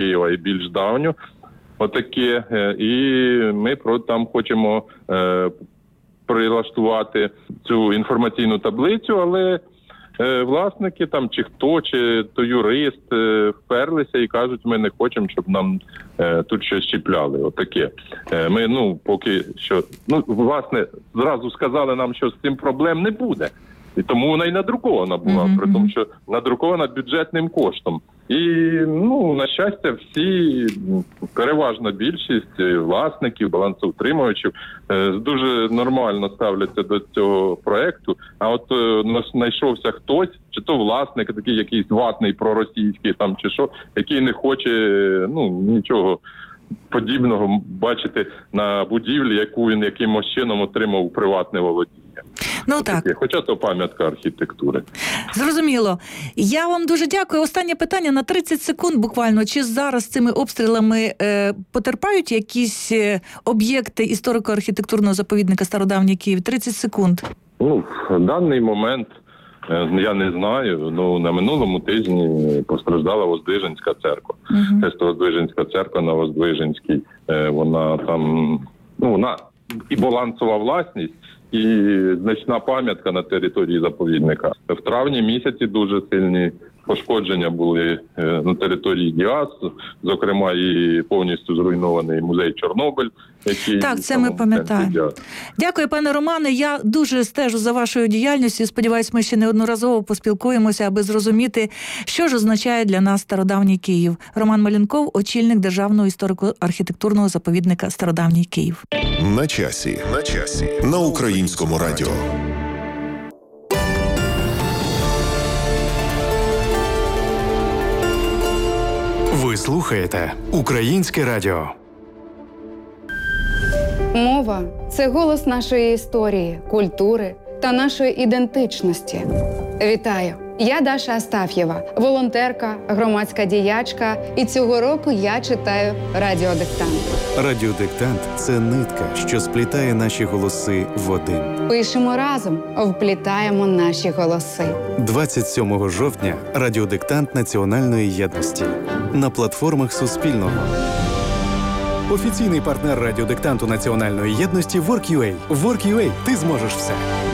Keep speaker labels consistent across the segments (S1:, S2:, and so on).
S1: Києва і більш давню. Отаке. І ми там хочемо прилаштувати цю інформаційну таблицю, але власники там чи хто, чи то юрист вперлися і кажуть, ми не хочемо, щоб нам тут щось чіпляли. Отаке. Ми, поки що, власне, зразу сказали нам, що з цим проблем не буде. І тому вона і надрукована була, при тому, що надрукована бюджетним коштом. І, на щастя, всі, переважна більшість власників, балансоутримувачів дуже нормально ставляться до цього проекту. А от знайшовся хтось, чи то власник, такий якийсь ватний проросійський там, чи що, який не хоче, нічого подібного бачити на будівлі, яку він якимось чином отримав у приватне володіння.
S2: Так.
S1: Хоча то пам'ятка архітектури.
S2: Зрозуміло. Я вам дуже дякую. Останнє питання на 30 секунд буквально. Чи зараз цими обстрілами потерпають якісь об'єкти історико-архітектурного заповідника «Стародавній Київ»? 30 секунд.
S1: В даний момент я не знаю. На минулому тижні постраждала Воздвиженська церква. Воздвиженська церква на Воздвиженській. Вона там, вона і балансова власність, і значна пам'ятка на території заповідника. В травні місяці дуже сильні пошкодження були на території ДІАС, зокрема і повністю зруйнований музей Чорнобиль.
S2: Так, це ми пам'ятаємо. Дякую, пане Романе. Я дуже стежу за вашою діяльністю. Сподіваюсь, ми ще неодноразово поспілкуємося, аби зрозуміти, що ж означає для нас Стародавній Київ. Роман Малінков, очільник Державного історико-архітектурного заповідника «Стародавній Київ».
S3: На часі. На Українському радіо.
S4: Ви слухаєте Українське радіо.
S5: Мова – це голос нашої історії, культури та нашої ідентичності. Вітаю! Я Даша Астаф'єва, волонтерка, громадська діячка, і цього року я читаю «Радіодиктант».
S4: «Радіодиктант» – це нитка, що сплітає наші голоси в один.
S5: Пишемо разом, вплітаємо наші голоси.
S4: 27 жовтня «Радіодиктант Національної єдності» на платформах Суспільного. Офіційний партнер «Радіодиктанту Національної єдності» Work.ua. Work.ua – ти зможеш все.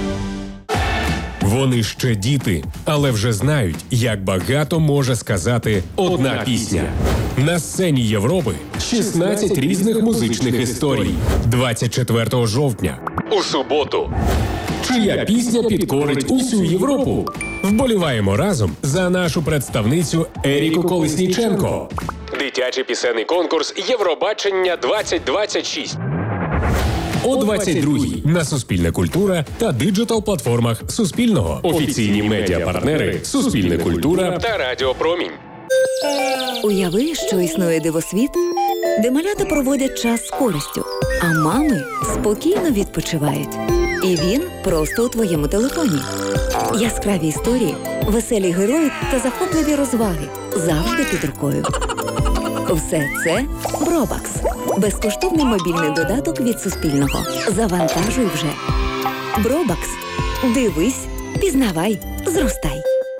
S6: Вони ще діти, але вже знають, як багато може сказати одна пісня. На сцені Європи 16 різних музичних історій. 24 жовтня. У суботу. Чия пісня підкорить усю Європу? Вболіваємо разом за нашу представницю Еріку Колесніченко. Дитячий пісенний конкурс «Євробачення 2026». О 22-й на Суспільне культура та диджитал-платформах Суспільного. Офіційні медіапартнери Суспільне культура та Радіо Промінь.
S7: Уяви, що існує дивосвіт, де малята проводять час з користю, а мами спокійно відпочивають. І він просто у твоєму телефоні. Яскраві історії, веселі герої та захопливі розваги завжди під рукою. Все це Бробакс. Безкоштовний мобільний додаток від Суспільного. Завантажуй вже. Бробакс. Дивись, пізнавай, зростай.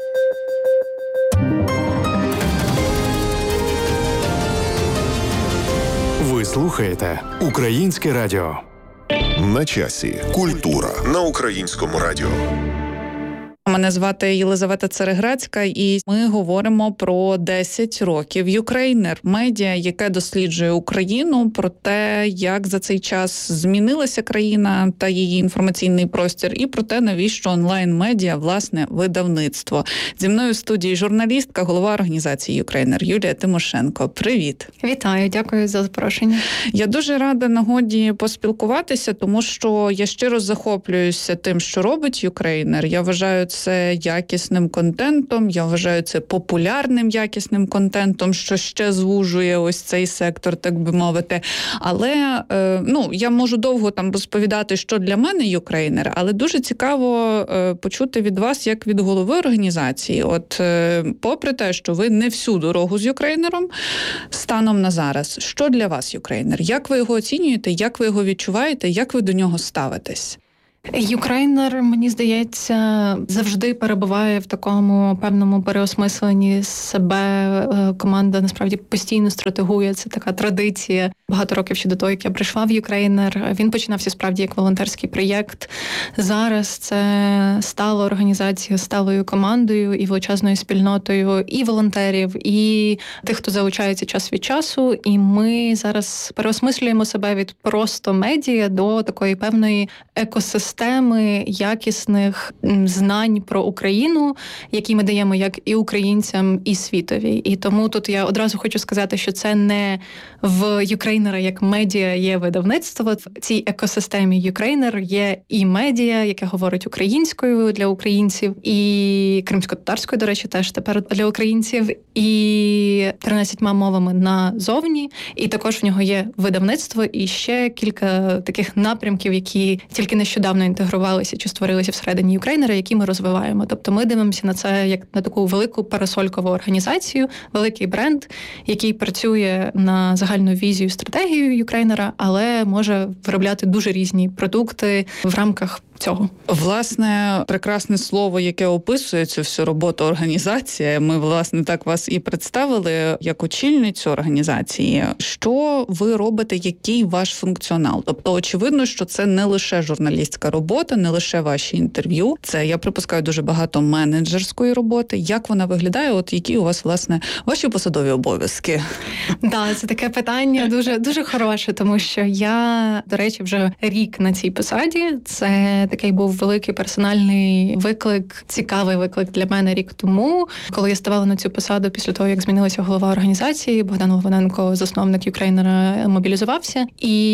S4: Ви слухаєте Українське радіо.
S3: На часі. Культура на Українському радіо.
S8: Мене звати Єлизавета Цереграцька, і ми говоримо про 10 років Юкрейнер, медіа, яке досліджує Україну, про те, як за цей час змінилася країна та її інформаційний простір, і про те, навіщо онлайн-медіа, власне, видавництво. Зі мною в студії журналістка, голова організації Юкрейнер Юлія Тимошенко. Привіт!
S9: Вітаю, дякую за запрошення.
S8: Я дуже рада нагоді поспілкуватися, тому що я щиро захоплююся тим, що робить Юкрейнер. Я вважаю це якісним контентом, я вважаю це популярним якісним контентом, що ще звужує ось цей сектор, так би мовити. Але, я можу довго там розповідати, що для мене Юкрейнер, але дуже цікаво почути від вас, як від голови організації. От, попри те, що ви не всю дорогу з Юкрейнером, станом на зараз, що для вас Юкрейнер? Як ви його оцінюєте, як ви його відчуваєте, як ви до нього ставитесь?
S9: Юкрейнер, мені здається, завжди перебуває в такому певному переосмисленні себе. Команда, насправді, постійно стратегує. Це така традиція. Багато років ще до того, як я прийшла в Юкрейнер. Він починався, справді, як волонтерський проєкт. Зараз це стала організація, сталою командою і величезною спільнотою і волонтерів, і тих, хто залучається час від часу. І ми зараз переосмислюємо себе від просто медіа до такої певної екосистеми якісних знань про Україну, які ми даємо як і українцям, і світові. І тому тут я одразу хочу сказати, що це не в Юкрейнера як медіа є видавництво. В цій екосистемі Юкрейнер є і медіа, яке говорить українською для українців, і кримськотатарською, до речі, теж тепер для українців, і 13 мовами назовні. І також в нього є видавництво і ще кілька таких напрямків, які тільки нещодавно інтегрувалися чи створилися всередині Юкрейнера, які ми розвиваємо. Тобто ми дивимося на це як на таку велику парасолькову організацію, великий бренд, який працює на загальну візію, стратегію Юкрейнера, але може виробляти дуже різні продукти в рамках цього.
S8: Власне, прекрасне слово, яке описує цю всю роботу організації. Ми, власне, так вас і представили як очільницю організації. Що ви робите, який ваш функціонал? Тобто, очевидно, що це не лише журналістська робота, не лише ваші інтерв'ю. Це, я припускаю, дуже багато менеджерської роботи. Як вона виглядає? От які у вас, власне, ваші посадові обов'язки?
S9: Так, це таке питання дуже, дуже хороше, тому що я, до речі, вже рік на цій посаді. Це такий був великий персональний виклик, цікавий виклик для мене рік тому, коли я ставала на цю посаду після того, як змінилася голова організації. Богдан Логвиненко, засновник Юкрейнера, мобілізувався.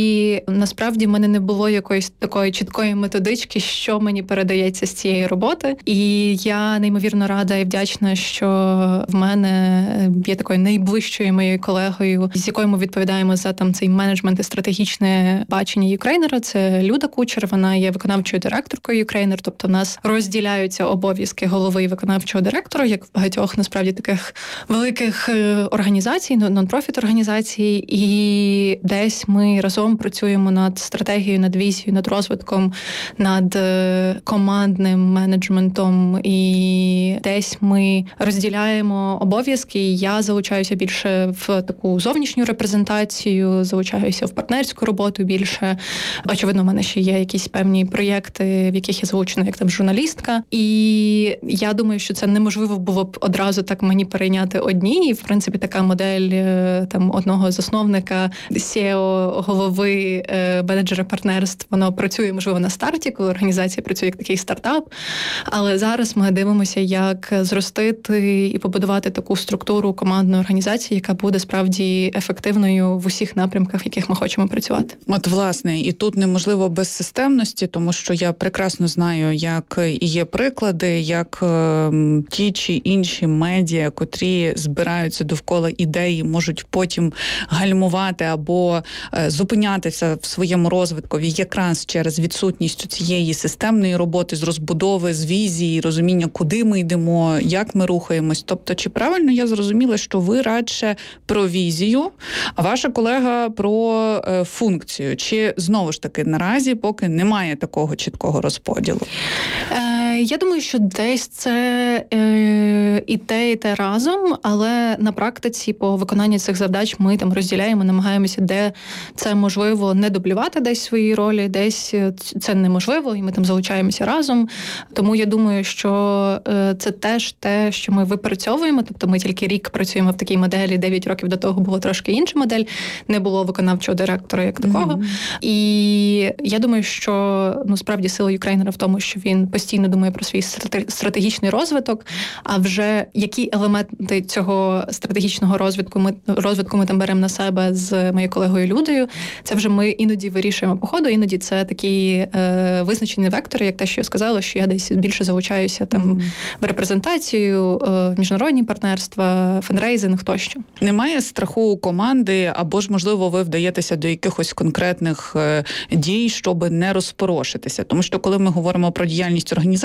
S9: І насправді в мене не було якоїсь такої чіткої методички, що мені передається з цієї роботи. І я неймовірно рада і вдячна, що в мене є такою найближчою моєю колегою, з якою ми відповідаємо за там цей менеджмент і стратегічне бачення Юкрейнера. Це Люда Кучер, вона є виконавчою директоркою Юкрейнер, тобто в нас розділяються обов'язки голови і виконавчого директора, як в багатьох, насправді, таких великих організацій, нон-профіт організацій, і десь ми разом працюємо над стратегією, над візією, над розвитком, над командним менеджментом, і десь ми розділяємо обов'язки, я залучаюся більше в таку зовнішню репрезентацію, залучаюся в партнерську роботу більше. Очевидно, в мене ще є якісь певні проєкти, в яких я залучена як там журналістка. І я думаю, що це неможливо було б одразу так мені перейняти одній. І, в принципі, така модель там одного засновника, CEO, голови, менеджера партнерств, воно працює, можливо, на старті, коли організація працює як такий стартап. Але зараз ми дивимося, як зростити і побудувати таку структуру командної організації, яка буде справді ефективною в усіх напрямках, в яких ми хочемо працювати.
S8: От, власне, і тут неможливо без системності, тому що я прекрасно знаю, як і є приклади, як ті чи інші медіа, котрі збираються довкола ідеї, можуть потім гальмувати або зупинятися в своєму розвитку якраз через відсутність цієї системної роботи з розбудови, з візії, розуміння, куди ми йдемо, як ми рухаємось. Тобто, чи правильно я зрозуміла, що ви радше про візію, а ваша колега про функцію? Чи, знову ж таки, наразі поки немає такого чіткого розподілу?
S9: Я думаю, що десь це і те разом, але на практиці по виконанні цих завдач ми там розділяємо, намагаємося, де це можливо, не дублювати десь свої ролі, десь це неможливо, і ми там залучаємося разом. Тому я думаю, що це теж те, що ми випрацьовуємо, тобто ми тільки рік працюємо в такій моделі, 9 років до того було трошки інша модель, не було виконавчого директора як такого. Mm-hmm. І я думаю, що справді сила Юкрейнера в тому, що він постійно думає про свій стратегічний розвиток, а вже які елементи цього стратегічного розвитку ми там беремо на себе з моєю колегою Людою, це вже ми іноді вирішуємо по ходу, іноді це такі визначені вектори, як те, що я сказала, що я десь більше залучаюся там в репрезентацію, в міжнародні партнерства, фандрейзинг тощо.
S8: Немає страху у команди, або ж, можливо, ви вдаєтеся до якихось конкретних дій, щоб не розпорошитися? Тому що, коли ми говоримо про діяльність організації,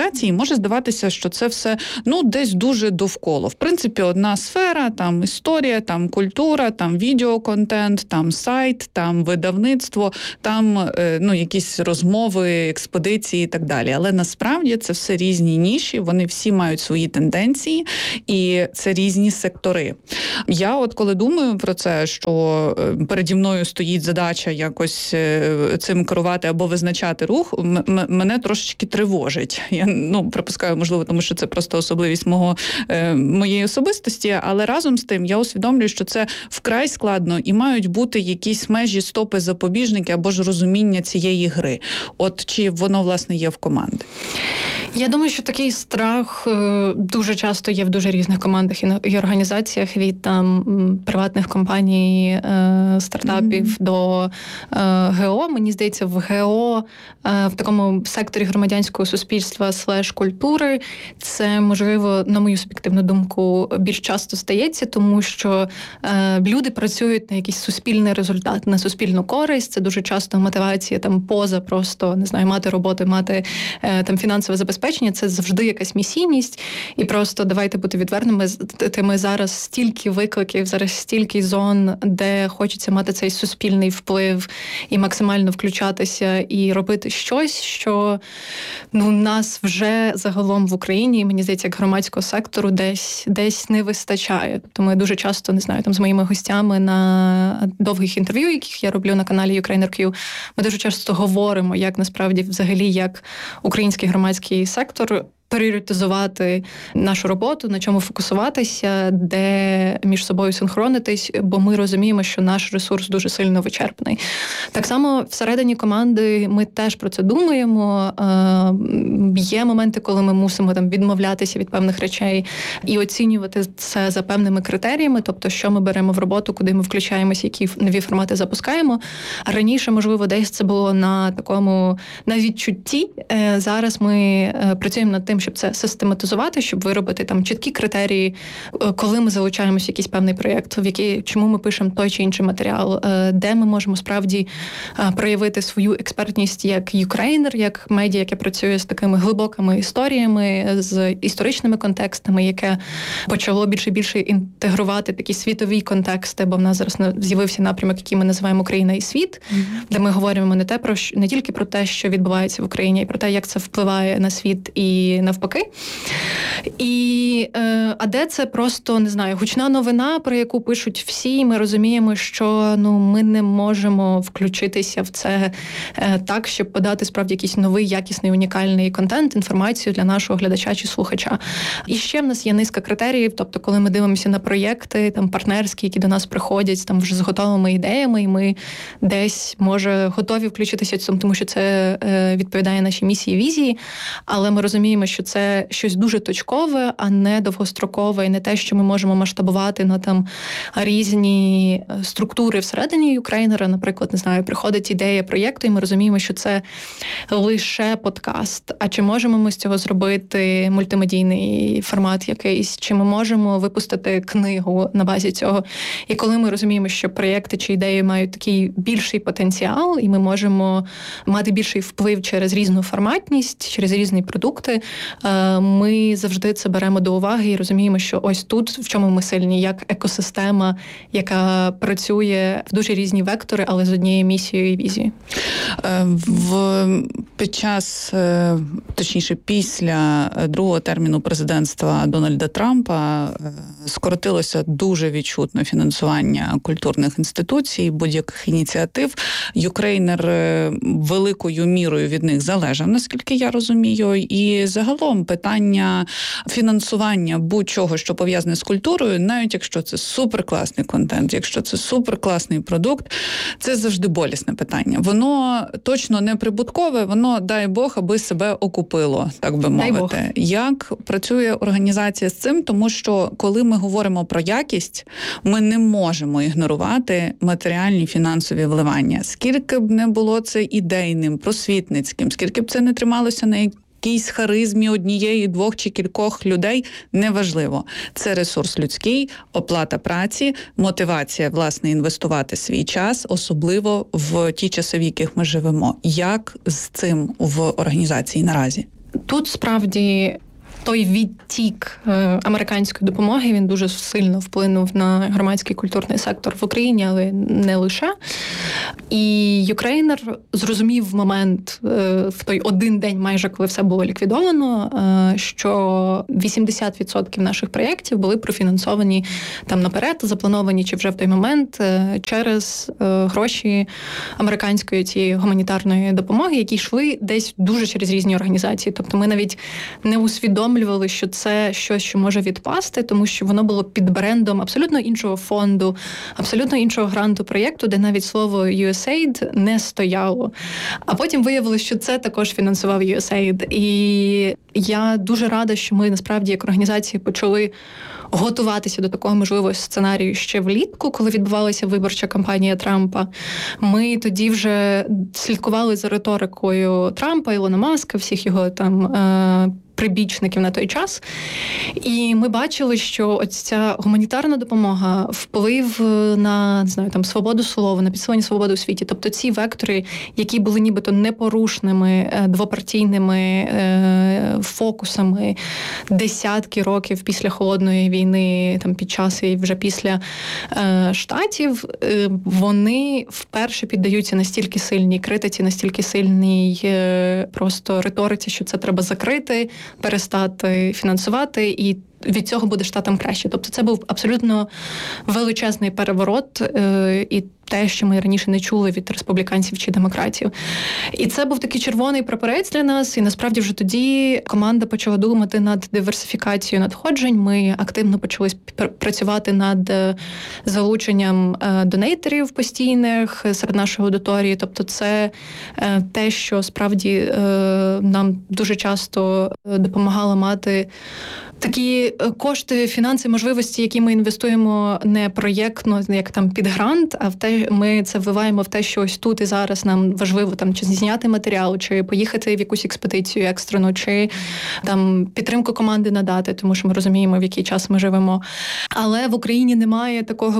S8: організації, може здаватися, що це все, десь дуже довкола. В принципі, одна сфера, там історія, там культура, там відеоконтент, там сайт, там видавництво, там, якісь розмови, експедиції і так далі. Але насправді це все різні ніші, вони всі мають свої тенденції, і це різні сектори. Я от коли думаю про це, що переді мною стоїть задача якось цим керувати або визначати рух, мене трошечки тривожить. Я, припускаю, можливо, тому що це просто особливість моєї особистості, але разом з тим я усвідомлюю, що це вкрай складно і мають бути якісь межі, стопи, запобіжники або ж розуміння цієї гри. От чи воно, власне, є в команди?
S9: Я думаю, що такий страх дуже часто є в дуже різних командах і організаціях, від приватних компаній, стартапів до ГО. Мені здається, в ГО, в такому секторі громадянського суспільства /культури, це, можливо, на мою суб'єктивну думку, більш часто стається, тому що люди працюють на якийсь суспільний результат, на суспільну користь. Це дуже часто мотивація поза просто, мати роботу, мати фінансове забезпечення. Це завжди якась місійність. І просто давайте бути відвертими. Зараз стільки викликів, зараз стільки зон, де хочеться мати цей суспільний вплив і максимально включатися і робити щось, що нас вже загалом в Україні, мені здається, як громадського сектору десь не вистачає. Тому я дуже часто, з моїми гостями на довгих інтерв'ю, яких я роблю на каналі UkrainerQ, ми дуже часто говоримо, як насправді взагалі, як український громадський сектор пріоритизувати нашу роботу, на чому фокусуватися, де між собою синхронитись, бо ми розуміємо, що наш ресурс дуже сильно вичерпаний. Так само всередині команди ми теж про це думаємо. Є моменти, коли ми мусимо відмовлятися від певних речей і оцінювати це за певними критеріями, тобто, що ми беремо в роботу, куди ми включаємося, які нові формати запускаємо. А раніше, можливо, десь це було на відчутті. Зараз ми працюємо над тим, щоб це систематизувати, щоб виробити чіткі критерії, коли ми залучаємося в якийсь певний проєкт, чому ми пишемо той чи інший матеріал, де ми можемо справді проявити свою експертність як Ukrainer, як медіа, яке працює з такими глибокими історіями, з історичними контекстами, яке почало більше і більше інтегрувати такі світові контексти, бо в нас зараз з'явився напрямок, який ми називаємо «Україна і світ», де ми говоримо не тільки про те, що відбувається в Україні, а й про те, як це впливає на світ і навпаки. А де це просто, гучна новина, про яку пишуть всі, ми розуміємо, що ми не можемо включитися в це так, щоб подати справді якийсь новий, якісний, унікальний контент, інформацію для нашого глядача чи слухача. І ще в нас є низка критеріїв, тобто коли ми дивимося на проєкти партнерські, які до нас приходять вже з готовими ідеями, і ми десь, може, готові включитися в цьому, тому що це відповідає нашій місії і візії, але ми розуміємо, що це щось дуже точкове, а не довгострокове, і не те, що ми можемо масштабувати на різні структури всередині Ukrainer. Наприклад, приходить ідея проєкту, і ми розуміємо, що це лише подкаст. А чи можемо ми з цього зробити мультимедійний формат якийсь? Чи ми можемо випустити книгу на базі цього? І коли ми розуміємо, що проєкти чи ідеї мають такий більший потенціал, і ми можемо мати більший вплив через різну форматність, через різні продукти, ми завжди це беремо до уваги і розуміємо, що ось тут, в чому ми сильні, як екосистема, яка працює в дуже різні вектори, але з однією місією і візією.
S8: Під час, точніше, після другого терміну президентства Дональда Трампа скоротилося дуже відчутно фінансування культурних інституцій, будь-яких ініціатив. Ukrainer великою мірою від них залежав, наскільки я розумію, і загалом питання фінансування будь-чого, що пов'язане з культурою, навіть якщо це суперкласний контент, якщо це суперкласний продукт, це завжди болісне питання. Воно точно не прибуткове, воно, дай Бог, аби себе окупило, так би мовити. Як працює організація з цим? Тому що, коли ми говоримо про якість, ми не можемо ігнорувати матеріальні фінансові вливання. Скільки б не було це ідейним, просвітницьким, скільки б це не трималося на якійсь харизмі однієї, двох чи кількох людей, неважливо. Це ресурс людський, оплата праці, мотивація, власне, інвестувати свій час, особливо в ті часи, в яких ми живемо. Як з цим в організації наразі?
S9: Тут справді той відтік американської допомоги, він дуже сильно вплинув на громадський культурний сектор в Україні, але не лише. І Юкрейнер зрозумів момент в той один день майже, коли все було ліквідовано, що 80% наших проєктів були профінансовані там наперед, заплановані чи вже в той момент через гроші американської цієї гуманітарної допомоги, які йшли десь дуже через різні організації. Тобто ми навіть не усвідомлювали, що це щось, що може відпасти, тому що воно було під брендом абсолютно іншого фонду, абсолютно іншого гранту проєкту, де навіть слово USAID не стояло. А потім виявилося, що це також фінансував USAID. І я дуже рада, що ми насправді як організації почали готуватися до такого можливого сценарію ще влітку, коли відбувалася виборча кампанія Трампа. Ми тоді вже слідкували за риторикою Трампа, Ілона Маска, всіх його там прибічників на той час. І ми бачили, що ось ця гуманітарна допомога, вплив на, не знаю, там, свободу слова, на підсилення свободи у світі, тобто ці вектори, які були нібито непорушними, двопартійними фокусами десятки років після Холодної війни, там, під час і вже після Штатів, вони вперше піддаються настільки сильній критиці, настільки сильній просто риториці, що це треба закрити, перестати фінансувати, і від цього буде штатам краще. Тобто це був абсолютно величезний переворот, і те, що ми раніше не чули від республіканців чи демократів. І це був такий червоний прапорець для нас, і насправді вже тоді команда почала думати над диверсифікацією надходжень. Ми активно почали працювати над залученням донейтерів постійних серед нашої аудиторії. Тобто це те, що справді нам дуже часто допомагало мати такі кошти, фінанси, можливості, які ми інвестуємо не проєктно, як там під грант, а в те, ми це вливаємо в те, що ось тут і зараз нам важливо там чи зняти матеріал, чи поїхати в якусь експедицію екстрену, чи там підтримку команди надати, тому що ми розуміємо, в який час ми живемо. Але в Україні немає такої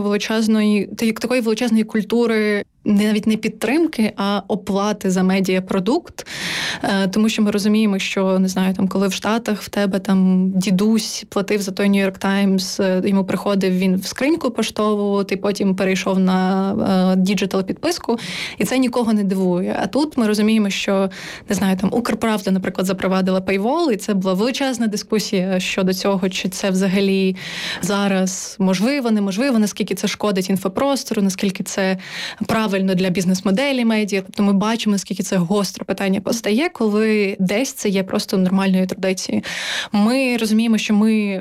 S9: величезної культури, навіть не підтримки, а оплати за медіапродукт. Тому що ми розуміємо, що, не знаю, там, коли в Штатах в тебе там дідусь платив за той New York Times, йому приходив він в скриньку поштову, ти потім перейшов на діджитал-підписку, і це нікого не дивує. А тут ми розуміємо, що, не знаю, там Укрправда, наприклад, запровадила Paywall, і це була величезна дискусія щодо цього, чи це взагалі зараз можливо, неможливо, наскільки це шкодить інфопростору, наскільки це правильно для бізнес-моделі медіа. Тобто ми бачимо, наскільки це гостре питання постає, коли десь це є просто нормальною традицією. Ми розуміємо, що ми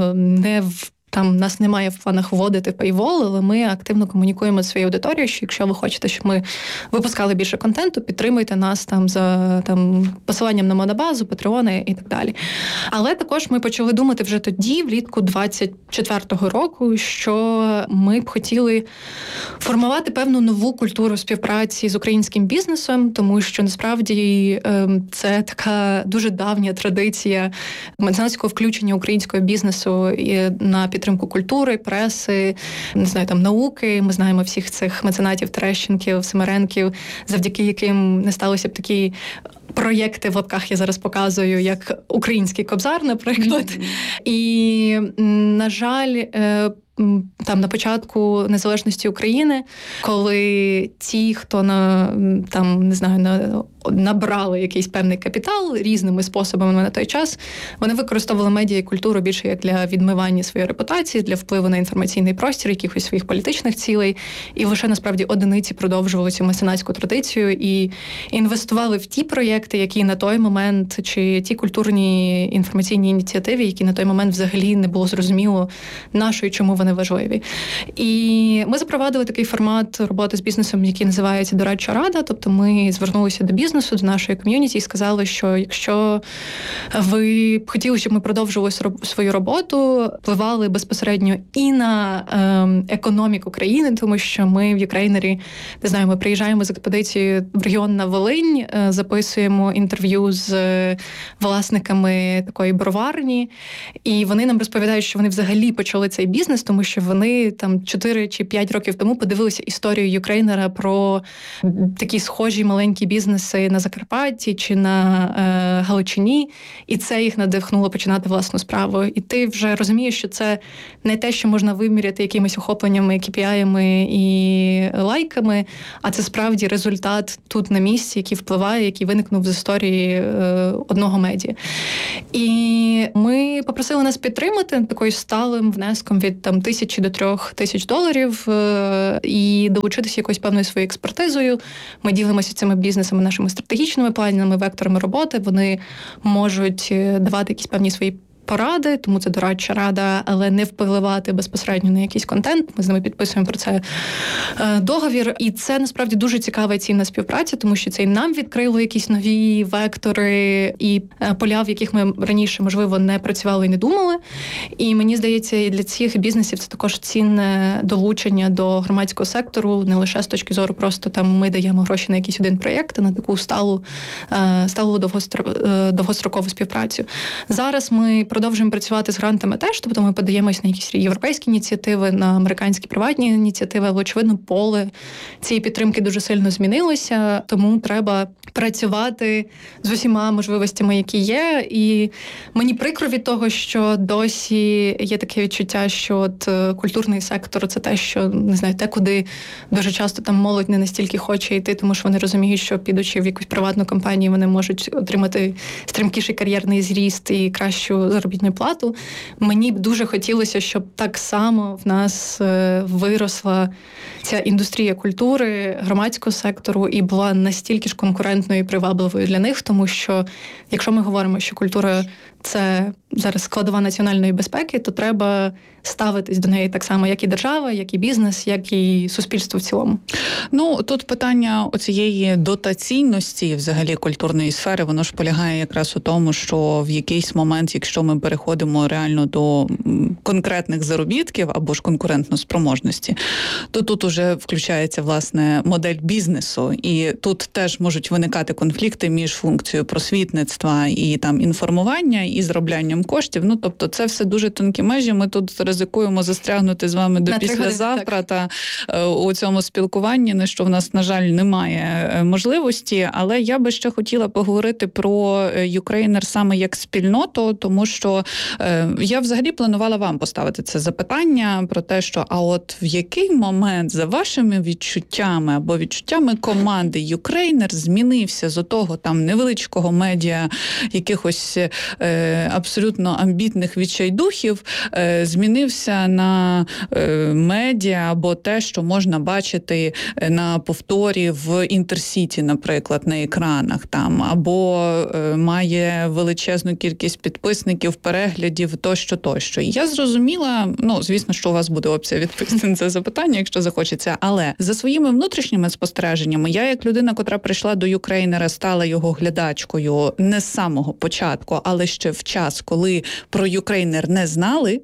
S9: там нас немає в планах вводити Paywall, але ми активно комунікуємо з своєю аудиторією, що якщо ви хочете, щоб ми випускали більше контенту, підтримуйте нас там за там посиланням на монобазу, Патреони і так далі. Але також ми почали думати вже тоді, влітку 24-го року, що ми б хотіли формувати певну нову культуру співпраці з українським бізнесом, тому що насправді це така дуже давня традиція меценатського включення українського бізнесу на підтримку культури, преси, не знаю, там науки. Ми знаємо всіх цих меценатів, Терещенків, Семеренків, завдяки яким не сталося б такі проєкти, в лапках я зараз показую, як український Кобзар, наприклад. І, на жаль, там на початку незалежності України, коли ті, хто набрали якийсь певний капітал різними способами на той час, вони використовували медіа і культуру більше як для відмивання своєї репутації, для впливу на інформаційний простір, якихось своїх політичних цілей, і лише насправді одиниці продовжували цю меценатську традицію і інвестували в ті проєкти, які на той момент, чи ті культурні інформаційні ініціативи, які на той момент взагалі не було зрозуміло, нашої, чому вони важливі. І ми запровадили такий формат роботи з бізнесом, який називається «Дорадча рада», тобто ми звернулися до бізнесу, до нашої ком'юніті і сказали, що якщо ви б хотіли, щоб ми продовжували свою роботу, впливали безпосередньо і на економіку країни, тому що ми в Юкрейнері, не знаю, ми приїжджаємо з експедицією в регіон на Волинь, записуємо інтерв'ю з власниками такої броварні, і вони нам розповідають, що вони взагалі почали цей бізнес, тому що вони там 4 чи 5 років тому подивилися історію Юкрейнера про такі схожі маленькі бізнеси виросли на Закарпатті чи на Галичині, і це їх надихнуло починати власну справу. І ти вже розумієш, що це не те, що можна виміряти якимись охопленнями, KPI-ами і лайками, а це справді результат тут на місці, який впливає, який виникнув з історії одного медіа. І ми попросили нас підтримати такою сталим внеском від $1000 до $3000 і долучитися якоюсь певною своєю експертизою. Ми ділимося цими бізнесами, нашими стратегічними планами, векторами роботи. Вони можуть давати якісь певні свої поради, тому це дорадча рада, але не впливати безпосередньо на якийсь контент. Ми з ними підписуємо про це договір. І це, насправді, дуже цікава і цінна співпраця, тому що це і нам відкрило якісь нові вектори і поля, в яких ми раніше, можливо, не працювали і не думали. І мені здається, і для цих бізнесів це також цінне долучення до громадського сектору, не лише з точки зору просто там ми даємо гроші на якийсь один проєкт, а на таку сталу довгострокову співпрацю. Зараз ми продовжуємо працювати з грантами теж, тобто ми подаємось на якісь європейські ініціативи, на американські приватні ініціативи, але, очевидно, поле цієї підтримки дуже сильно змінилося, тому треба працювати з усіма можливостями, які є. І мені прикро від того, що досі є таке відчуття, що от культурний сектор – це те, що, не знаю, те, куди дуже часто там молодь не настільки хоче йти, тому що вони розуміють, що підучи в якусь приватну компанію, вони можуть отримати стрімкіший кар'єрний зріст і кращу заробітну плату. Мені б дуже хотілося, щоб так само в нас виросла ця індустрія культури, громадського сектору і була настільки ж конкурентною і привабливою для них, тому що якщо ми говоримо, що культура – це зараз складова національної безпеки, то треба ставитись до неї так само, як і держава, як і бізнес, як і суспільство в цілому.
S8: Ну, тут питання оцієї дотаційності взагалі культурної сфери, воно ж полягає якраз у тому, що в якийсь момент, якщо ми переходимо реально до конкретних заробітків або ж конкурентноспроможності, то тут уже включається, власне, модель бізнесу. І тут теж можуть виникати конфлікти між функцією просвітництва і там інформування, і зароблянням коштів. Ну, тобто це все дуже тонкі межі. Ми тут ризикуємо застрягнути з вами до післязавтра та у цьому спілкуванні, на що в нас, на жаль, немає можливості. Але я би ще хотіла поговорити про Юкрейнер саме як спільноту, тому що я взагалі планувала вам поставити це запитання про те, що а от в який момент за вашими відчуттями або відчуттями команди Юкрейнер змінився з того там невеличкого медіа якихось абсолютно амбітних відчайдухів, змінився на медіа або те, що можна бачити на повторі в Інтерсіті, наприклад, на екранах там, або має величезну кількість підписників, переглядів, тощо. І я зрозуміла, ну, звісно, що у вас буде опція відповісти на це запитання, якщо захочеться, але за своїми внутрішніми спостереженнями, я як людина, котра прийшла до Юкрейнера, стала його глядачкою не з самого початку, але ще в час, коли про Юкрейнер не знали,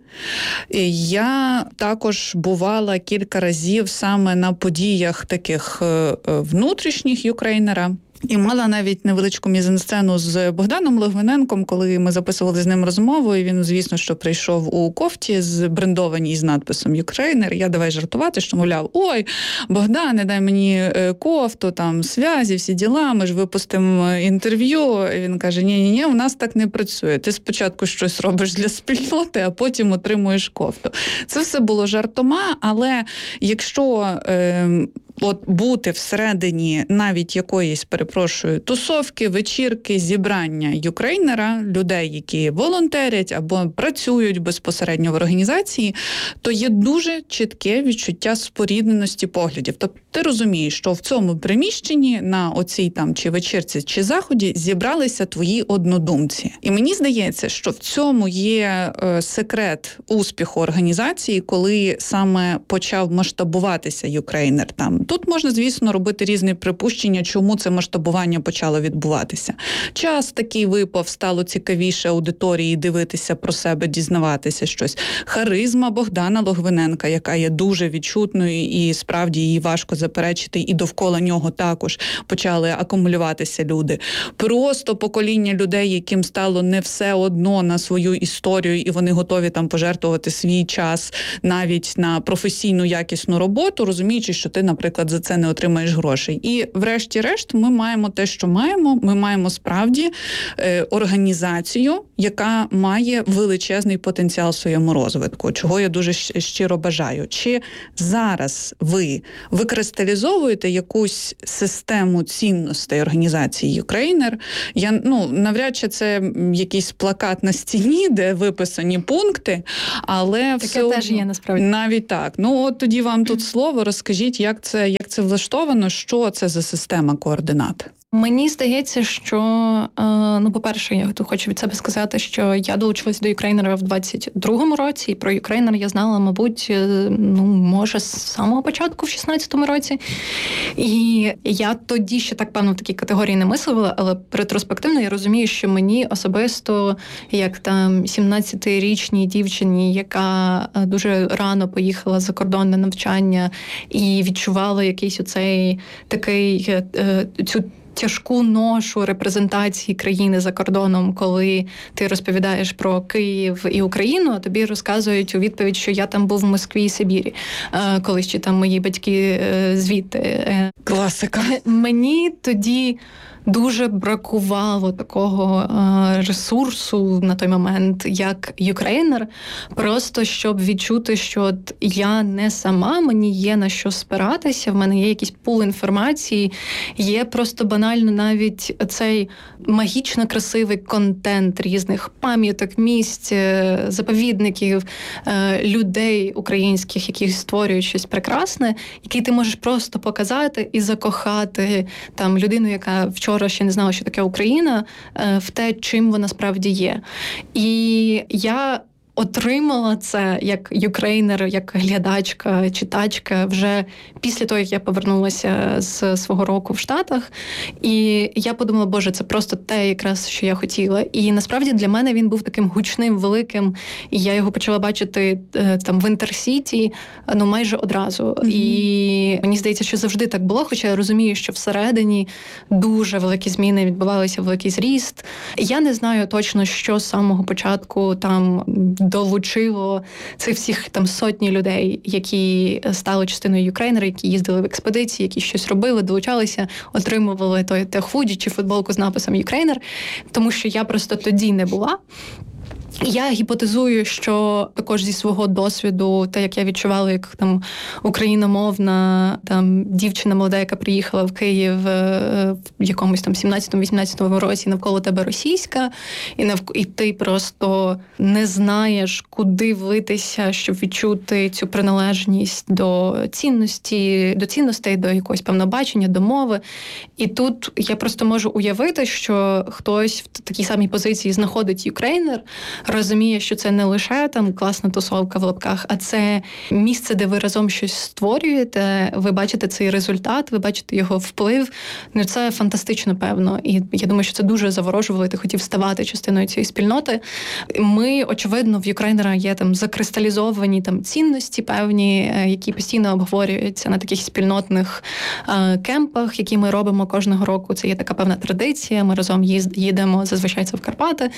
S8: я також бувала кілька разів саме на подіях таких внутрішніх Юкрейнера. І мала навіть невеличку мізансцену з Богданом Логвиненком, коли ми записували з ним розмову, і він, звісно, що прийшов у кофті брендованій з надписом «Юкрейнер». Я давай жартувати, що, мовляв, ой, Богдане, дай мені кофту, там, зв'язі, всі діла, ми ж випустимо інтерв'ю. І він каже, ні, у нас так не працює. Ти спочатку щось робиш для спільноти, а потім отримуєш кофту. Це все було жартома, але якщо от бути всередині навіть якоїсь, перепрошую, тусовки, вечірки, зібрання Юкрейнера, людей, які волонтерять або працюють безпосередньо в організації, то є дуже чітке відчуття спорідненості поглядів. Тобто ти розумієш, що в цьому приміщенні на оцій там чи вечірці, чи заході зібралися твої однодумці. І мені здається, що в цьому є секрет успіху організації, коли саме почав масштабуватися Юкрейнер там. Тут можна, звісно, робити різні припущення, чому це масштабування почало відбуватися. Час такий випав, стало цікавіше аудиторії дивитися про себе, дізнаватися щось. Харизма Богдана Логвиненка, яка є дуже відчутною і справді її важко заперечити, і довкола нього також почали акумулюватися люди. Просто покоління людей, яким стало не все одно на свою історію, і вони готові там пожертвувати свій час навіть на професійну якісну роботу, розуміючи, що ти, наприклад, наприклад, за це не отримаєш грошей. І врешті-решт ми маємо те, що маємо. Ми маємо справді організацію, яка має величезний потенціал в своєму розвитку, чого я дуже щиро бажаю. Чи зараз ви викристалізовуєте якусь систему цінностей організації Ukrainer? Навряд чи це якийсь плакат на стіні, де виписані пункти, але
S9: таке
S8: все
S9: теж є, насправді.
S8: Навіть так. От тоді вам тут слово, розкажіть, як це влаштовано, що це за система координат?
S9: Мені здається, що, по-перше, я хочу від себе сказати, що я долучилась до Ukrainer в 22-му році, і про Ukrainer я знала, мабуть, може, з самого початку, в 16-му році. І я тоді ще так, певно, в такій категорії не мислила, але ретроспективно я розумію, що мені особисто, як там 17-річній дівчині, яка дуже рано поїхала за кордон на навчання і відчувала якийсь оцей такий, цю тяжку ношу репрезентації країни за кордоном, коли ти розповідаєш про Київ і Україну, а тобі розказують у відповідь, що я там був в Москві і Сибірі, коли ще там мої батьки звідти.
S8: Класика.
S9: Мені тоді дуже бракувало такого ресурсу на той момент, як Ukrainer, просто щоб відчути, що я не сама, мені є на що спиратися, в мене є якийсь пул інформації, є просто банально навіть цей магічно красивий контент різних пам'яток, місць, заповідників, людей українських, які створюють щось прекрасне, який ти можеш просто показати і закохати там людину, яка вчора ще не знала, що таке Україна, в те, чим вона справді є. І я отримала це як Ukrainer, як глядачка, читачка вже після того, як я повернулася з свого року в Штатах. І я подумала, боже, це просто те якраз, що я хотіла. І насправді для мене він був таким гучним, великим. І я його почала бачити там в Інтерсіті, майже одразу. Mm-hmm. І мені здається, що завжди так було, хоча я розумію, що всередині дуже великі зміни відбувалися, великий зріст. Я не знаю точно, що з самого початку там долучило цих всіх там сотні людей, які стали частиною Ukrainer, які їздили в експедиції, які щось робили, долучалися, отримували той худі чи футболку з написом Ukrainer, тому що я просто тоді не була. Я гіпотезую, що також зі свого досвіду, те, як я відчувала, як там україномовна там дівчина молода, яка приїхала в Київ в якомусь там 17-18 році, навколо тебе російська, і ти просто не знаєш, куди влитися, щоб відчути цю приналежність до цінностей, до якогось певного бачення, до мови. І тут я просто можу уявити, що хтось в такій самій позиції знаходить Ukrainer, розуміє, що це не лише там класна тусовка в лапках, а це місце, де ви разом щось створюєте, ви бачите цей результат, ви бачите його вплив. Це фантастично, певно. І я думаю, що це дуже заворожувало, і ти хотів ставати частиною цієї спільноти. Ми, очевидно, в Ukrainer є там закристалізовані там цінності певні, які постійно обговорюються на таких спільнотних кемпах, які ми робимо кожного року. Це є така певна традиція. Ми разом їдемо, зазвичай це в Карпати.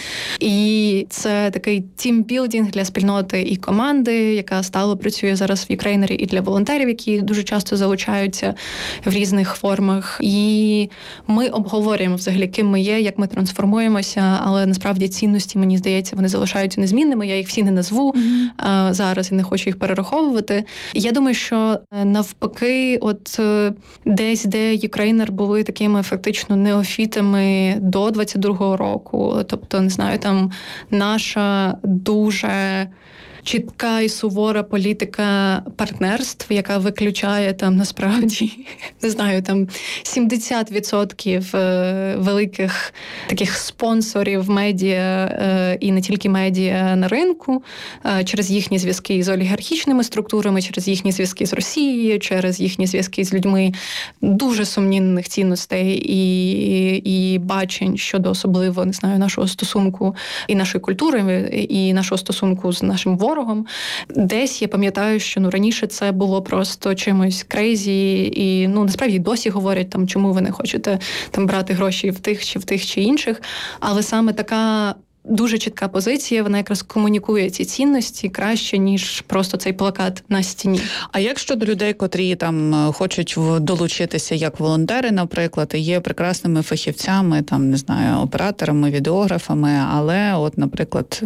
S9: І це такий тімбілдинг для спільноти і команди, яка стало працює зараз в Ukrainer, і для волонтерів, які дуже часто залучаються в різних формах. І ми обговорюємо взагалі, ким ми є, як ми трансформуємося, але насправді цінності, мені здається, вони залишаються незмінними. Я їх всі не назву зараз і не хочу їх перераховувати. Я думаю, що навпаки, от десь, де Ukrainer були такими фактично неофітами до 22-го року, тобто, не знаю, там наша дуже чітка і сувора політика партнерств, яка виключає там насправді, не знаю, там 70% великих таких спонсорів медіа і не тільки медіа на ринку, через їхні зв'язки з олігархічними структурами, через їхні зв'язки з Росією, через їхні зв'язки з людьми дуже сумнівних цінностей і бачень щодо особливо, не знаю, нашого стосунку і нашої культури, і нашого стосунку з нашим ворогом. Десь я пам'ятаю, що раніше це було просто чимось крейзі, і насправді досі говорять, там, чому ви не хочете там брати гроші в тих чи інших. Але саме така дуже чітка позиція, вона якраз комунікує ці цінності краще, ніж просто цей плакат на стіні.
S8: А як щодо людей, котрі там хочуть долучитися як волонтери, наприклад, і є прекрасними фахівцями, там, не знаю, операторами, відеографами, але от, наприклад,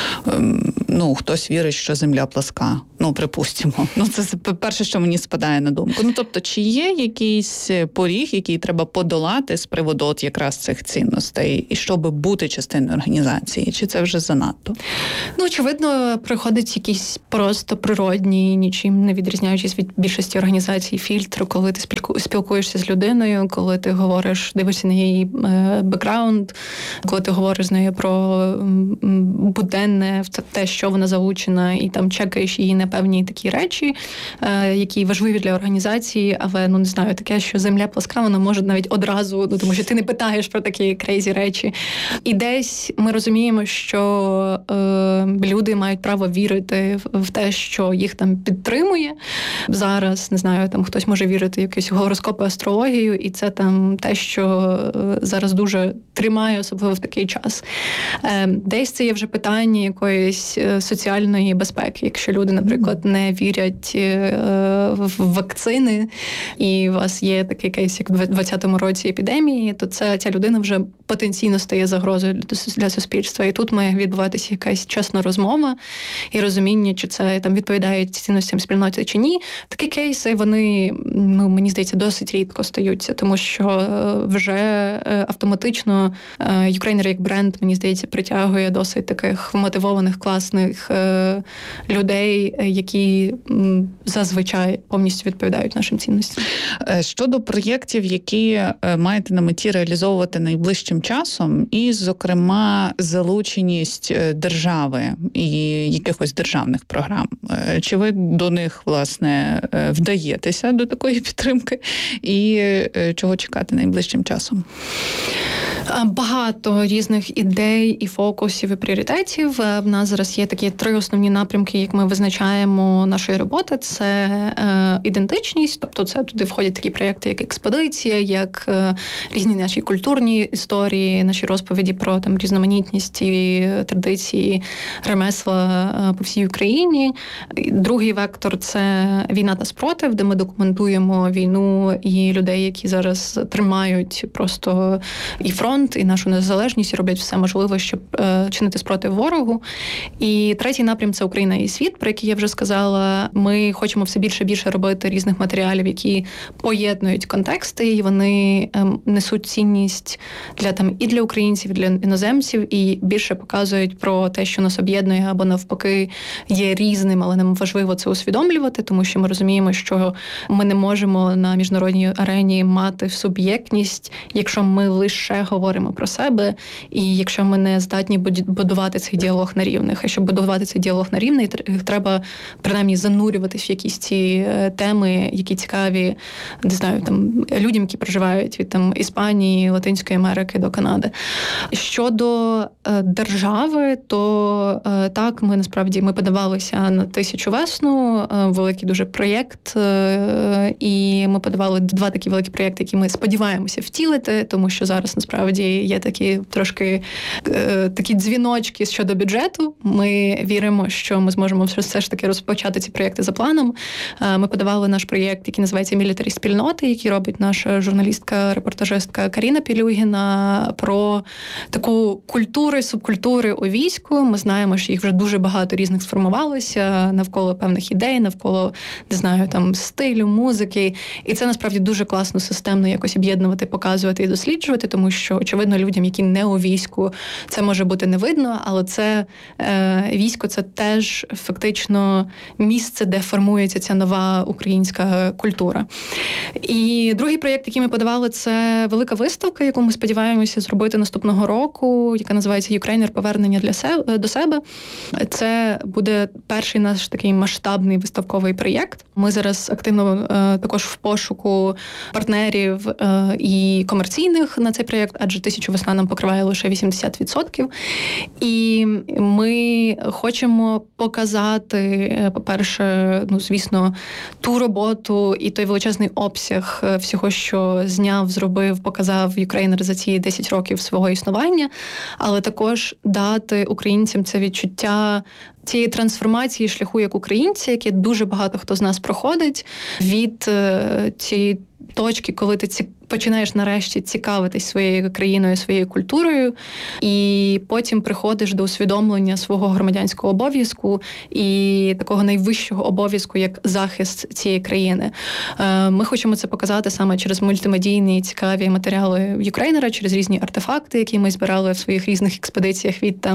S8: хтось вірить, що земля пласка, припустимо. Це перше, що мені спадає на думку. Тобто, чи є якийсь поріг, який треба подолати з приводу от якраз цих цінностей, і щоб бути частиною організації? Чи це вже занадто?
S9: Очевидно, приходить якийсь просто природній, нічим не відрізняючись від більшості організацій, фільтр, коли ти спілкуєшся з людиною, коли ти говориш, дивишся на її бекграунд, коли ти говориш з нею про буденне, те, що вона залучена, і там чекаєш її на певні такі речі, які важливі для організації, але, не знаю, таке, що земля пласка, вона може навіть одразу, тому що ти не питаєш про такі крейзі речі. І десь ми розуміємо, що люди мають право вірити в те, що їх там підтримує. Зараз, не знаю, там хтось може вірити в якісь гороскопи, астрологію, і це там те, що зараз дуже тримає, особливо в такий час. Десь це є вже питання якоїсь соціальної безпеки. Якщо люди, наприклад, не вірять в вакцини, і у вас є такий кейс, як в 2020 році епідемії, то ця людина вже потенційно стає загрозою для суспільства. І тут має відбуватися якась чесна розмова і розуміння, чи це там відповідає цінностям спільноти чи ні. Такі кейси, вони, мені здається, досить рідко стаються, тому що вже автоматично Ukrainer як бренд, мені здається, притягує досить таких мотивованих, класних людей, які зазвичай повністю відповідають нашим цінностям.
S8: Щодо проєктів, які маєте на меті реалізовувати найближчим часом, і, зокрема, залученість держави і якихось державних програм. Чи ви до них, власне, вдаєтеся до такої підтримки? І чого чекати найближчим часом?
S9: Багато різних ідей і фокусів, і пріоритетів. В нас зараз є такі 3 основні напрямки, як ми визначаємо нашої роботи. Це ідентичність, тобто це туди входять такі проєкти, як експедиція, як різні наші культурні історії, наші розповіді про там різноманітність і традиції ремесла по всій Україні. Другий вектор – це війна та спротив, де ми документуємо війну і людей, які зараз тримають просто і фронт, і нашу незалежність, і роблять все можливе, щоб чинити спротив ворогу. І третій напрям – це Україна і світ, про який я вже сказала. Ми хочемо все більше і більше робити різних матеріалів, які поєднують контексти, і вони несуть цінність і для українців, і для іноземців, і більше показують про те, що нас об'єднує, або навпаки є різним, але нам важливо це усвідомлювати, тому що ми розуміємо, що ми не можемо на міжнародній арені мати суб'єктність, якщо ми лише говоримо про себе, і якщо ми не здатні будувати цей діалог на рівних. А щоб будувати цей діалог на рівних, треба принаймні занурюватись в якісь ці теми, які цікаві, не знаю, там людям, які проживають від там Іспанії, Латинської Америки до Канади. Щодо держави, то так, ми подавалися на 1000 весну, великий дуже проєкт, і ми подавали 2 такі великі проєкти, які ми сподіваємося втілити, тому що зараз насправді є такі трошки такі дзвіночки щодо бюджету. Ми віримо, що ми зможемо все ж таки розпочати ці проєкти за планом. Ми подавали наш проєкт, який називається «Мілітарі спільноти», який робить наша журналістка-репортажистка Каріна Пілюгіна, про таку культуру, субкультури у війську. Ми знаємо, що їх вже дуже багато різних сформувалося навколо певних ідей, навколо, не знаю, там стилю, музики. І це насправді дуже класно системно якось об'єднувати, показувати і досліджувати, тому що, очевидно, людям, які не у війську, це може бути не видно, але це військо – це теж фактично місце, де формується ця нова українська культура. І другий проєкт, який ми подавали, це велика виставка, яку ми сподіваємося зробити наступного року, яка називається «Ukrainer. Повернення до себе». Це буде перший наш такий масштабний виставковий проєкт. Ми зараз активно також в пошуку партнерів і комерційних на цей проєкт, адже 1000 весна нам покриває лише 80%. І ми хочемо показати, по-перше, звісно, ту роботу і той величезний обсяг всього, що зняв, зробив, показав Юкрейнер за ці 10 років свого існування, але також дати українцям це відчуття цієї трансформації шляху як українці, яке дуже багато хто з нас проходить, від цієї точки, коли ти починаєш нарешті цікавитись своєю країною, своєю культурою, і потім приходиш до усвідомлення свого громадянського обов'язку і такого найвищого обов'язку, як захист цієї країни. Ми хочемо це показати саме через мультимедійні цікаві матеріали Юкрейнера, через різні артефакти, які ми збирали в своїх різних експедиціях від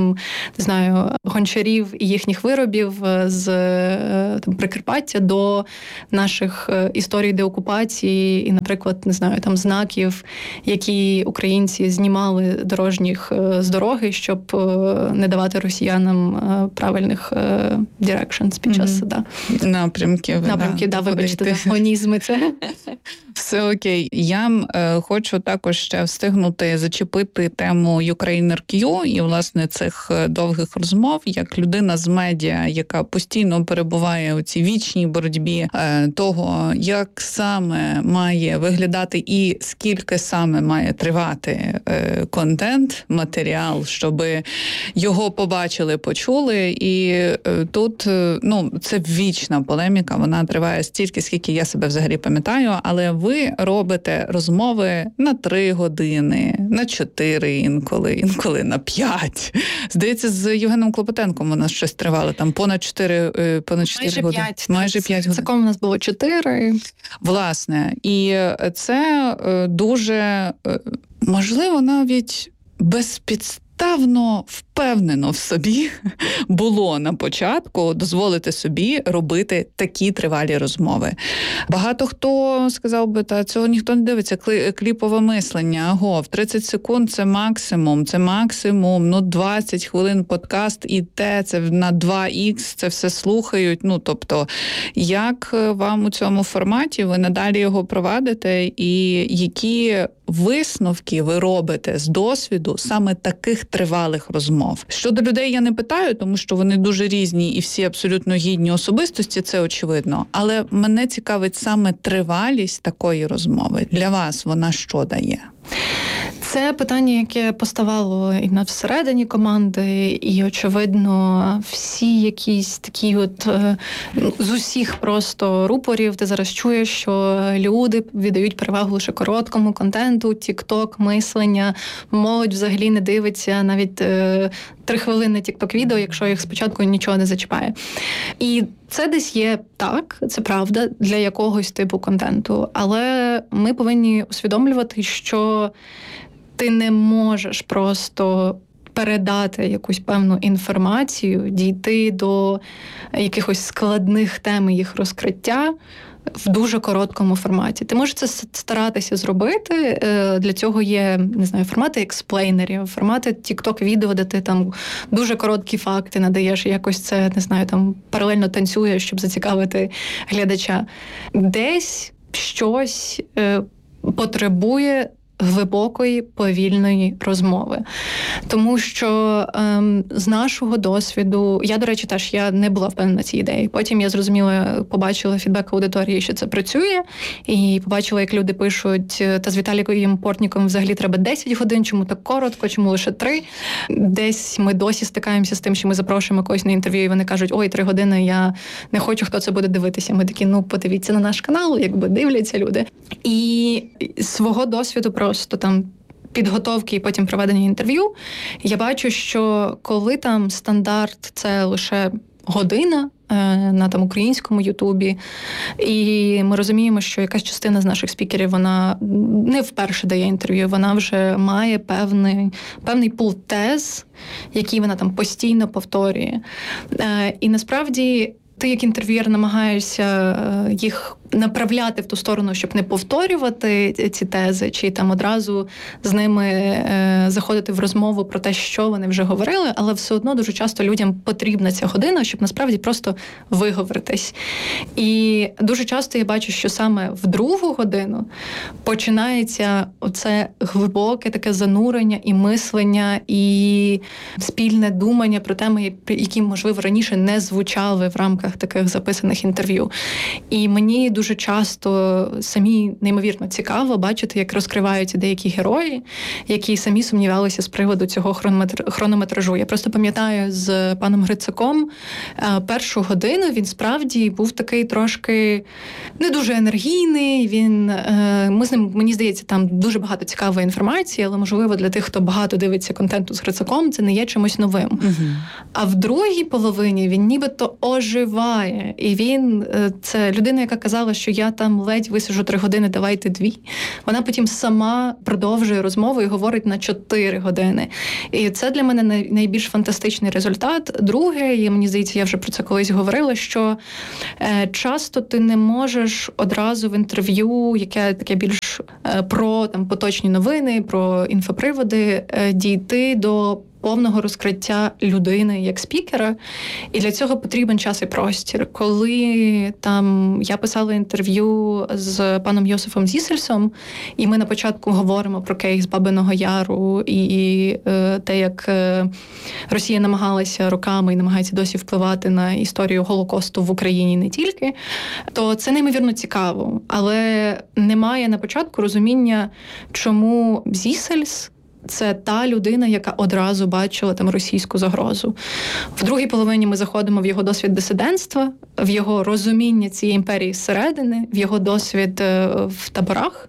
S9: гончарів і їхніх виробів з Прикарпаття до наших історій деокупації і, наприклад, знаків, які українці знімали дорожніх з дороги, щоб не давати росіянам правильних directions під час
S8: напрямків,
S9: вибачте, гонізми це.
S8: Все окей. Я хочу також ще встигнути зачепити тему Ukrainer Q і, власне, цих довгих розмов, як людина з медіа, яка постійно перебуває у цій вічній боротьбі того, як саме має виглядати і скільки саме має тривати контент, матеріал, щоб його побачили, почули. І тут, це вічна полеміка, вона триває стільки, скільки я себе взагалі пам'ятаю, але ви робите розмови на 3 години, на 4 інколи на 5. Здається, з Євгеном Клопотенком у нас щось тривало, там понад 4 години. Майже 5 годин.
S9: Закон у нас було 4.
S8: Власне, і це дуже, можливо, навіть безпідставно впевнено в собі було на початку дозволити собі робити такі тривалі розмови. Багато хто сказав би, та цього ніхто не дивиться, кліпове мислення, в 30 секунд це максимум, 20 хвилин подкаст і це на 2х, це все слухають. Тобто, як вам у цьому форматі, ви надалі його провадите і які висновки ви робите з досвіду саме таких тривалих розмов? Щодо людей я не питаю, тому що вони дуже різні і всі абсолютно гідні особистості, це очевидно. Але мене цікавить саме тривалість такої розмови. Для вас вона що дає?
S9: Це питання, яке поставало і всередині команди, і, очевидно, всі якісь такі з усіх просто рупорів ти зараз чуєш, що люди віддають перевагу лише короткому контенту, тік-ток, мислення, молодь взагалі не дивиться навіть 3 хвилини тік-ток-відео, якщо їх спочатку нічого не зачіпає. І це десь є так, це правда, для якогось типу контенту, але ми повинні усвідомлювати, що ти не можеш просто передати якусь певну інформацію, дійти до якихось складних тем і їх розкриття в дуже короткому форматі. Ти можеш це старатися зробити, для цього є, формати експлейнерів, формати тік-ток-відео, де ти там дуже короткі факти надаєш, якось це, паралельно танцюєш, щоб зацікавити глядача. Десь щось потребує глибокої, повільної розмови. Тому що з нашого досвіду, я, до речі, я не була впевнена цій ідеї. Потім я зрозуміла, побачила фідбек аудиторії, що це працює, і побачила, як люди пишуть, та з Віталієм Портніком взагалі треба 10 годин, чому так коротко, чому лише 3. Десь ми досі стикаємося з тим, що ми запрошуємо когось на інтерв'ю, і вони кажуть, 3 години, я не хочу, хто це буде дивитися. Ми такі, подивіться на наш канал, дивляться люди. І свого досвіду просто там підготовки і потім проведення інтерв'ю, я бачу, що коли там стандарт – це лише година на українському Ютубі, і ми розуміємо, що якась частина з наших спікерів, вона не вперше дає інтерв'ю, вона вже має певний пул тез, який вона там постійно повторює. І насправді ти як інтерв'юєр намагаєшся їх направляти в ту сторону, щоб не повторювати ці тези, чи там одразу з ними заходити в розмову про те, що вони вже говорили, але все одно дуже часто людям потрібна ця година, щоб насправді просто виговоритись. І дуже часто я бачу, що саме в другу годину починається оце глибоке таке занурення і мислення, і спільне думання про теми, які, можливо, раніше не звучали в рамках таких записаних інтерв'ю. І мені дуже часто самі неймовірно цікаво бачити, як розкриваються деякі герої, які самі сумнівалися з приводу цього хронометражу. Я просто пам'ятаю з паном Грицаком першу годину він справді був такий трошки не дуже енергійний. Ми з ним, мені здається, там дуже багато цікавої інформації, але, можливо, для тих, хто багато дивиться контенту з Грицаком, це не є чимось новим. Uh-huh. А в другій половині він нібито оживає. І він, це людина, яка казала, що я там ледь висиджу 3 години, давайте 2. Вона потім сама продовжує розмову і говорить на 4 години. І це для мене найбільш фантастичний результат. Друге, і мені здається, я вже про це колись говорила, що часто ти не можеш одразу в інтерв'ю, яке таке більш про там поточні новини, про інфоприводи, дійти до повного розкриття людини як спікера, і для цього потрібен час і простір. Коли там я писала інтерв'ю з паном Йосифом Зісельсом, і ми на початку говоримо про кейс Бабиного Яру і те, як Росія намагалася роками і намагається досі впливати на історію Голокосту в Україні не тільки, то це неймовірно цікаво. Але немає на початку розуміння, чому Зісельс це та людина, яка одразу бачила там російську загрозу. В другій половині ми заходимо в його досвід дисидентства, в його розуміння цієї імперії зсередини, в його досвід в таборах.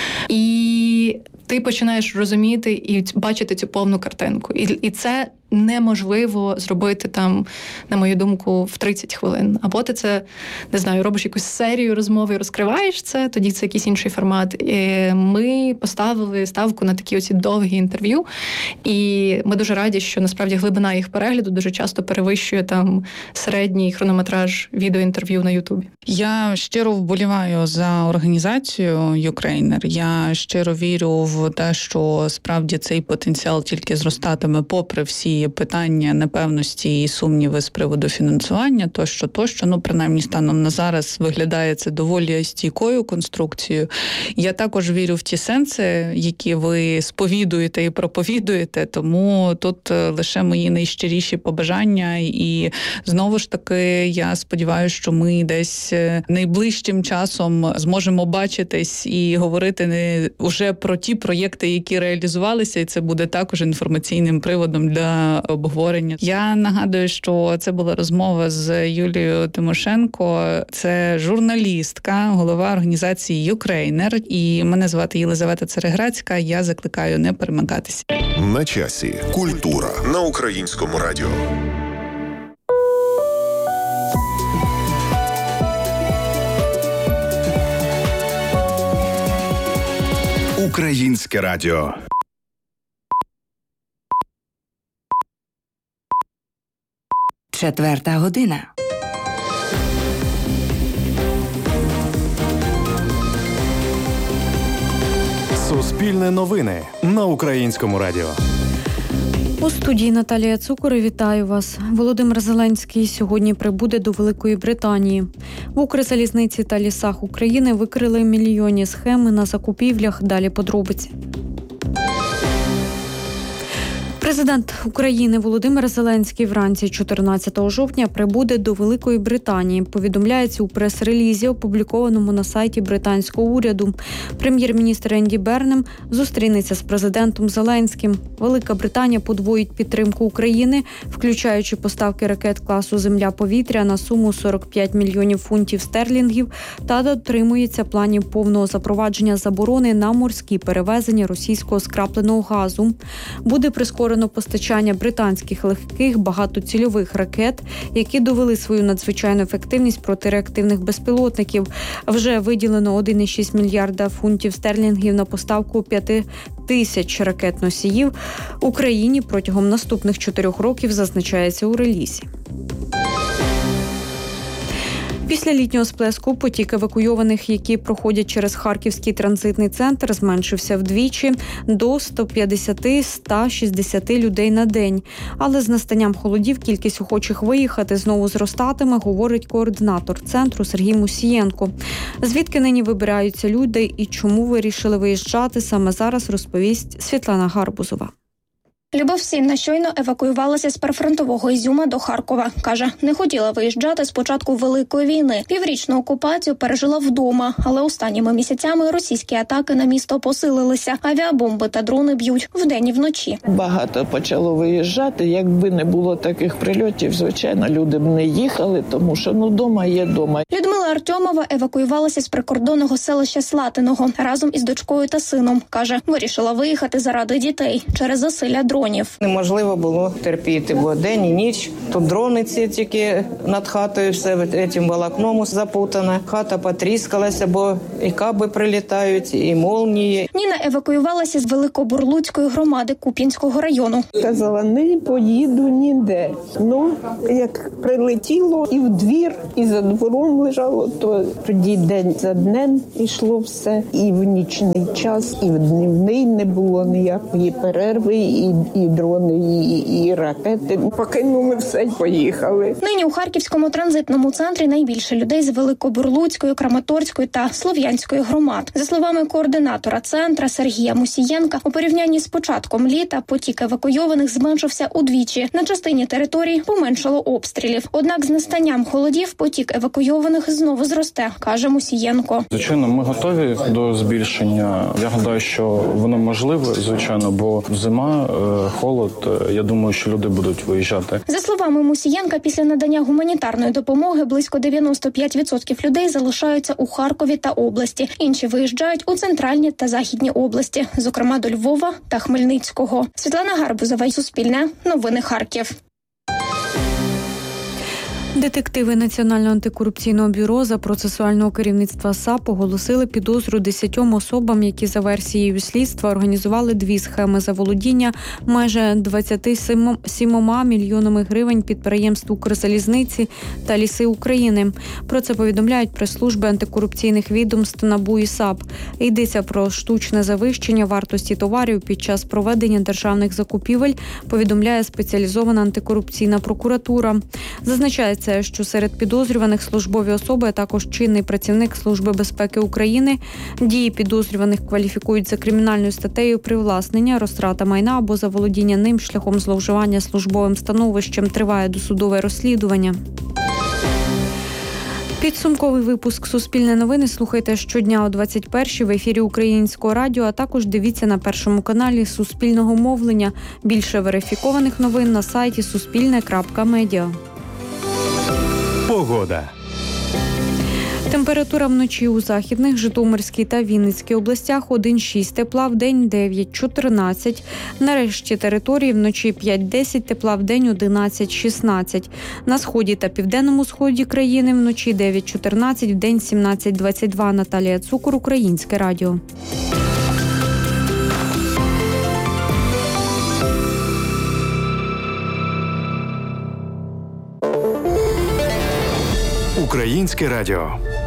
S9: І ти починаєш розуміти і бачити цю повну картинку. І це неможливо зробити там, на мою думку, в 30 хвилин. Або ти це, не знаю, робиш якусь серію розмов і розкриваєш це, тоді це якийсь інший формат. І ми поставили ставку на такі оці довгі інтерв'ю, і ми дуже раді, що насправді глибина їх перегляду дуже часто перевищує там середній хронометраж відеоінтерв'ю на Ютубі.
S8: Я щиро вболіваю за організацію Ukrainer. Я щиро вірю в те, що справді цей потенціал тільки зростатиме попри всі питання непевності і сумніви з приводу фінансування, тощо. Ну, принаймні, станом на зараз виглядає це доволі стійкою конструкцією. Я також вірю в ті сенси, які ви сповідуєте і проповідуєте, тому тут лише мої найщиріші побажання. І знову ж таки, я сподіваюся, що ми десь найближчим часом зможемо бачитись і говорити не уже про ті проєкти, які реалізувалися, і це буде також інформаційним приводом для обговорення. Я нагадую, що це була розмова з Юлією Тимошенко. Це журналістка, голова організації Ukrainer. І мене звати Єлизавета Цереграцька. Я закликаю не перемикатися.
S3: На часі. Культура на Українському радіо. Українське радіо.
S7: Четверта година.
S4: Суспільне новини на Українському радіо.
S10: У студії Наталія Цукор. Вітаю вас. Володимир Зеленський сьогодні прибуде до Великої Британії. В Укрзалізниці та лісах України викрили мільйонні схеми на закупівлях. Далі подробиці. Президент України Володимир Зеленський вранці 14 жовтня прибуде до Великої Британії. Повідомляється у прес-релізі, опублікованому на сайті британського уряду. Прем'єр-міністр Енді Бернем зустрінеться з президентом Зеленським. Велика Британія подвоїть підтримку України, включаючи поставки ракет класу «Земля-повітря» на суму 45 мільйонів фунтів стерлінгів та дотримується планів повного запровадження заборони на морські перевезення російського скрапленого газу. Буде прискорено постачання британських легких багатоцільових ракет, які довели свою надзвичайну ефективність проти реактивних безпілотників. Вже виділено 1,6 мільярда фунтів стерлінгів на поставку 5 тисяч ракет-носіїв Україні протягом наступних 4 років, зазначається у релізі. Після літнього сплеску потік евакуйованих, які проходять через Харківський транзитний центр, зменшився вдвічі до 150-160 людей на день. Але з настанням холодів кількість охочих виїхати знову зростатиме, говорить координатор центру Сергій Мусієнко. Звідки нині вибираються люди і чому вирішили виїжджати саме зараз, розповість Світлана Гарбузова.
S11: Любов Сінна щойно евакуювалася з прифронтового Ізюма до Харкова. Каже, не хотіла виїжджати з початку Великої війни. Піврічну окупацію пережила вдома, але останніми місяцями російські атаки на місто посилилися. Авіабомби та дрони б'ють вдень і вночі.
S12: Багато почало виїжджати. Якби не було таких прильотів, звичайно, люди б не їхали, тому що дома є дома.
S11: Людмила Артьомова евакуювалася з прикордонного селища Слатиного разом із дочкою та сином. Каже, вирішила виїхати заради дітей через засилля дронів.
S13: Неможливо було терпіти, бо день і ніч. Тут дрони ці тільки над хатою, все цим волокном запутано. Хата потріскалася, бо і каби прилітають, і молнії.
S11: Ніна евакуювалася з Великобурлуцької громади Куп'янського району.
S14: Казала, не поїду ніде. Як прилетіло і в двір, і за двором лежало, то тоді день за днем йшло все. І в нічний час, і в дневний не було ніякої перерви, і дрони, і ракети. Покинули все й поїхали.
S11: Нині у Харківському транзитному центрі найбільше людей з Великобурлуцької, Краматорської та Слов'янської громад. За словами координатора центра Сергія Мусієнка, у порівнянні з початком літа потік евакуйованих зменшився удвічі. На частині територій поменшало обстрілів. Однак з настанням холодів потік евакуйованих знову зросте, каже Мусієнко.
S15: Звичайно, ми готові до збільшення. Я гадаю, що воно можливе, звичайно, бо зима, холод, я думаю, що люди будуть виїжджати.
S11: За словами Мусієнка, після надання гуманітарної допомоги близько 95% людей залишаються у Харкові та області. Інші виїжджають у центральні та західні області, зокрема до Львова та Хмельницького. Світлана Гарбузова, Суспільне, Новини Харків.
S10: Детективи Національного антикорупційного бюро за процесуального керівництва САП оголосили підозру 10 особам, які за версією слідства організували 2 схеми заволодіння майже 27 мільйонами гривень підприємств Укрзалізниці та Ліси України. Про це повідомляють прес-служби антикорупційних відомств НАБУ і САП. Йдеться про штучне завищення вартості товарів під час проведення державних закупівель, повідомляє спеціалізована антикорупційна прокуратура. Зазначається, що серед підозрюваних службові особи, а також чинний працівник Служби безпеки України. Дії підозрюваних кваліфікують за кримінальною статтею привласнення, розтрата майна або заволодіння ним шляхом зловживання службовим становищем. Триває досудове розслідування. Підсумковий випуск «Суспільне новини» слухайте щодня о 21-й в ефірі Українського радіо, а також дивіться на Першому каналі Суспільного мовлення. Більше верифікованих новин на сайті suspilne.media.
S4: Погода.
S10: Температура вночі у Західних, Житомирській та Вінницькій областях 1-6 тепла, вдень 9-14. На решті території вночі 5-10 тепла, вдень 11-16. На сході та південному сході країни вночі 9-14, вдень 17-22. Наталія Цукор, Українське радіо.
S4: Українське радіо.